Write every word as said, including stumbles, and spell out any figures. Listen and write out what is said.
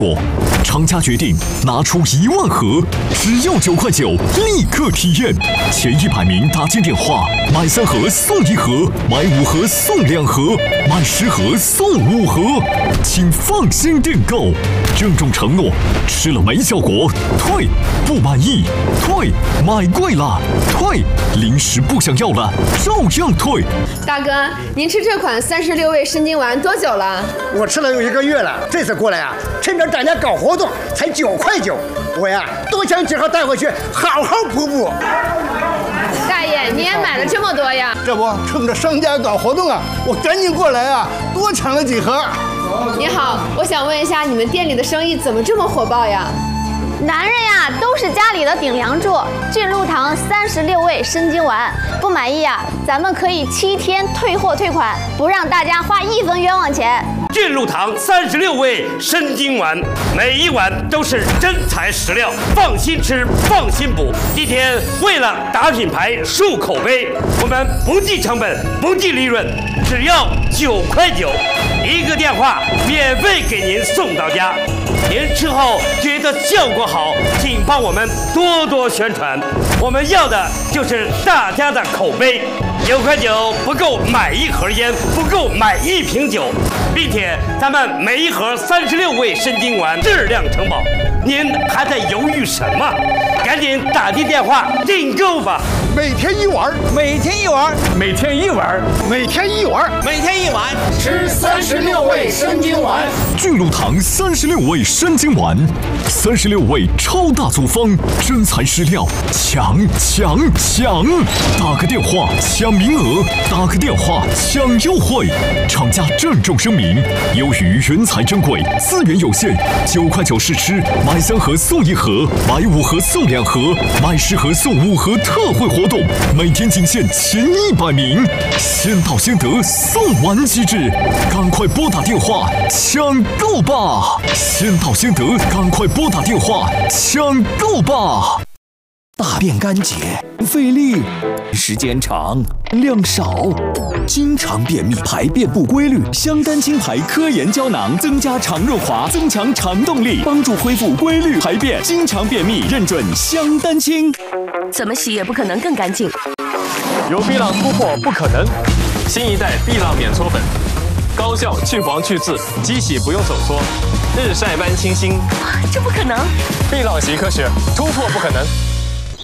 我厂家决定拿出一万盒，只要九块九，立刻体验。前一百名打进电话，买三盒送一盒，买五盒送两盒，买十盒送五盒，请放心订购。郑重承诺，吃了没效果退，不满意退，买贵了退，零食不想要了照样退。 大哥，您吃这款三十六味参精丸多久了？ 我吃了有一个月了，这次过来啊，趁着大家搞活动，才九块九，我呀多想几盒带回去，好好补补。 大爷，你也买了这么多呀？ 这不趁着商家搞活动啊，我赶紧过来啊，多抢了几盒。 你好，我想问一下，你们店里的生意怎么这么火爆呀？ 男人呀，都是家里的顶梁柱。俊鹿堂三十六味参精丸，不满意啊，咱们可以七天退货退款，不让大家花一分冤枉钱。 俊鹿堂三十六味参精丸，每一碗都是真材实料，放心吃，放心补。今天为了打品牌、树口碑，我们不计成本，不计利润，只要九块九，一个电话免费给您送到家。您吃后觉得效果好，请帮我们多多宣传。我们要的就是大家的口碑。九块九不够买一盒烟，不够买一瓶酒，并且咱们每一盒三十六味参精丸质量承保。您还在犹豫什么？赶紧打进电话订购吧！ 每天一碗， 每天一碗， 每天一碗， 每天一碗， 每天一碗， 吃三十六味参精丸。 俊鹿堂三十六味参精丸，三十六味超大组方，真材实料，抢抢抢！打个电话抢名额，打个电话抢优惠。厂家郑重声明：由于原材珍贵，资源有限，九块九试吃，买三盒送一盒，买五盒送两盒，买十盒送五盒特惠活动，每天仅限前一百名，先到先得，送完即止，赶快拨打电话抢购吧！先到先得，赶快拨打电话抢购吧！ 大便干结，费力，时间长，量少，经常便秘，排便不规律。香丹清排科研胶囊增加肠润滑，增强肠动力，帮助恢复规律排便。经常便秘，认准香丹清。 怎么洗也不可能更干净。 有碧浪突破不可能，新一代碧浪免搓粉，高效去黄去渍，机洗不用手搓，日晒般清新。 这不可能！ 碧浪习科学，突破不可能。